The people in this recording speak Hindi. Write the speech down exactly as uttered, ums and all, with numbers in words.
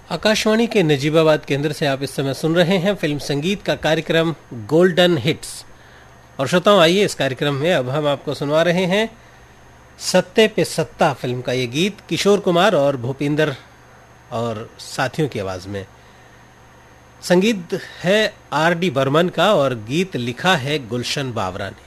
आकाशवाणी के नजीबाबाद केंद्र से आप इस समय सुन रहे हैं फिल्म संगीत का कार्यक्रम गोल्डन हिट्स। और श्रोताओं, आइए इस कार्यक्रम में अब हम आपको सुनवा रहे हैं सत्ते पे सत्ता फिल्म का ये गीत किशोर कुमार और भूपिंदर और साथियों की आवाज में। संगीत है आर डी बर्मन का और गीत लिखा है गुलशन बावरा ने।